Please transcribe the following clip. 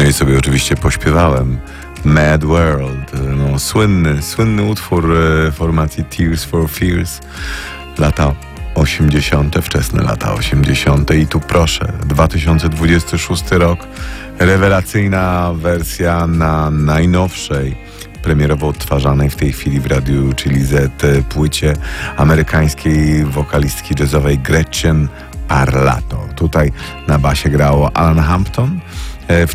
i sobie oczywiście pośpiewałem Mad World, no, słynny utwór formacji Tears for Fears, lata 80., wczesne lata 80. I tu proszę, 2026 rok, rewelacyjna wersja na najnowszej, premierowo odtwarzanej w tej chwili w Radiu Chili Z płycie amerykańskiej wokalistki jazzowej Gretchen Parlato. Tutaj na basie grało Alan Hampton,